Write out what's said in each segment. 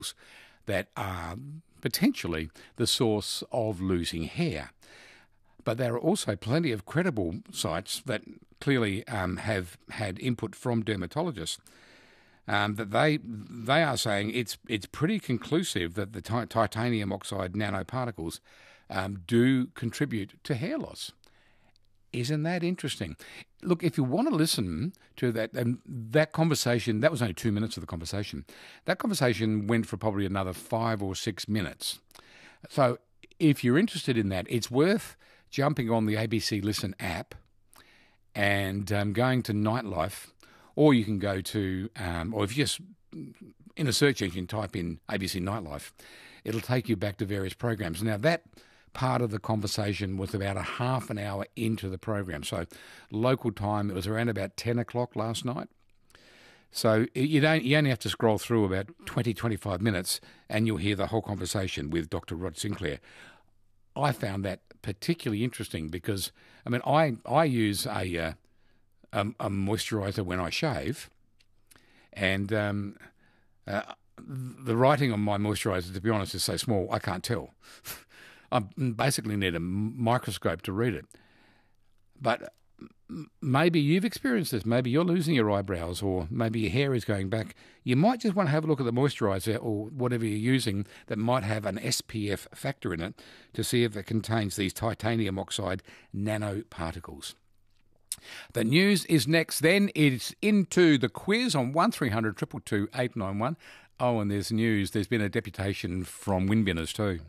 that are potentially the source of losing hair. But there are also plenty of credible sites that clearly have had input from dermatologists that they are saying it's pretty conclusive that the titanium oxide nanoparticles do contribute to hair loss. Isn't that interesting? Look, if you want to listen to that conversation, that was only 2 minutes of the conversation. That conversation went for probably another 5 or 6 minutes. So if you're interested in that, it's worth jumping on the ABC Listen app and going to Nightlife, or you can go to, or if you just, in a search engine, type in ABC Nightlife, it'll take you back to various programs. Now, that part of the conversation was about a half an hour into the program. So local time, it was around about 10 o'clock last night. So you only have to scroll through about 20, 25 minutes and you'll hear the whole conversation with Dr. Rod Sinclair. I found that particularly interesting because, I mean, I use a moisturiser when I shave, and the writing on my moisturiser, to be honest, is so small I can't tell. I basically need a microscope to read it. But maybe you've experienced this. Maybe you're losing your eyebrows, or maybe your hair is going back. You might just want to have a look at the moisturiser or whatever you're using that might have an SPF factor in it to see if it contains these titanium oxide nanoparticles. The news is next. Then it's into the quiz on 1300 222 891. Oh, and there's news. There's been a deputation from Windminners too.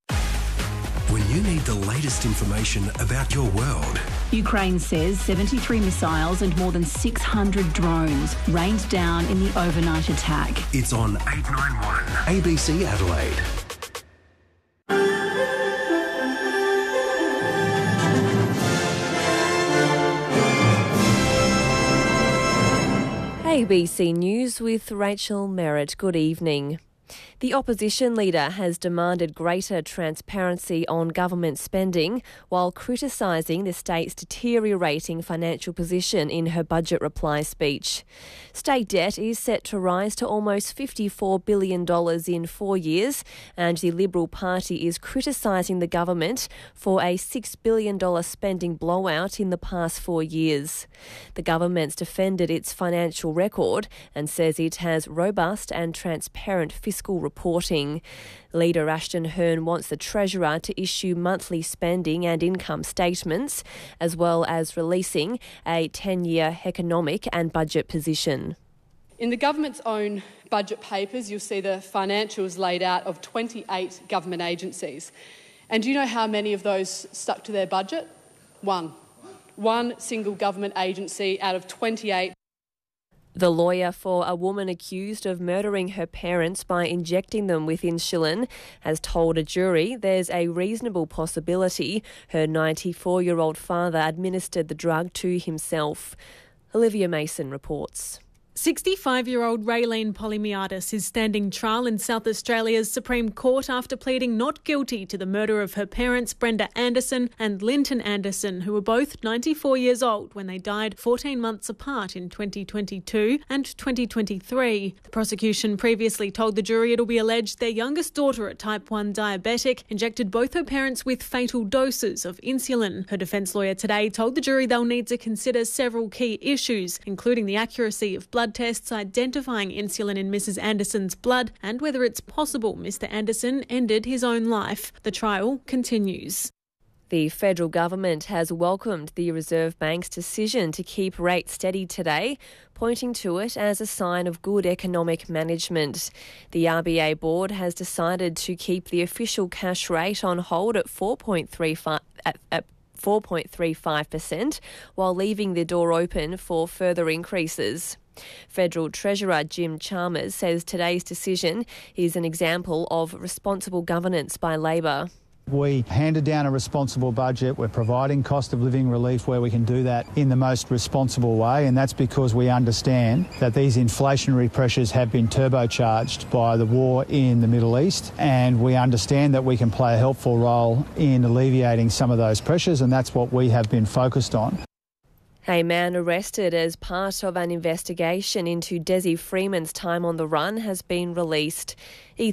When you need the latest information about your world. Ukraine says 73 missiles and more than 600 drones rained down in the overnight attack. It's on 891 ABC Adelaide. ABC News with Rachel Merritt. Good evening. The opposition leader has demanded greater transparency on government spending while criticising the state's deteriorating financial position in her budget reply speech. State debt is set to rise to almost $54 billion in 4 years, and the Liberal Party is criticising the government for a $6 billion spending blowout in the past 4 years. The government's defended its financial record and says it has robust and transparent fiscal reporting. Leader Ashton Hearn wants the Treasurer to issue monthly spending and income statements, as well as releasing a 10-year economic and budget position. In the government's own budget papers, you'll see the financials laid out of 28 government agencies. And do you know how many of those stuck to their budget? One single government agency out of 28. The lawyer for a woman accused of murdering her parents by injecting them with insulin has told a jury there's a reasonable possibility her 94-year-old father administered the drug to himself. Olivia Mason reports. 65-year-old Raylene Polymiadis is standing trial in South Australia's Supreme Court after pleading not guilty to the murder of her parents, Brenda Anderson and Linton Anderson, who were both 94 years old when they died 14 months apart in 2022 and 2023. The prosecution previously told the jury it'll be alleged their youngest daughter, a type 1 diabetic, injected both her parents with fatal doses of insulin. Her defence lawyer today told the jury they'll need to consider several key issues, including the accuracy of blood tests identifying insulin in Mrs. Anderson's blood and whether it's possible Mr. Anderson ended his own life. The trial continues. The federal government has welcomed the Reserve Bank's decision to keep rates steady today, pointing to it as a sign of good economic management. The RBA board has decided to keep the official cash rate on hold at 4.35%, while leaving the door open for further increases. Federal Treasurer Jim Chalmers says today's decision is an example of responsible governance by Labor. We handed down a responsible budget. We're providing cost of living relief where we can do that in the most responsible way, and that's because we understand that these inflationary pressures have been turbocharged by the war in the Middle East, and we understand that we can play a helpful role in alleviating some of those pressures, and that's what we have been focused on. A man arrested as part of an investigation into Desi Freeman's time on the run has been released.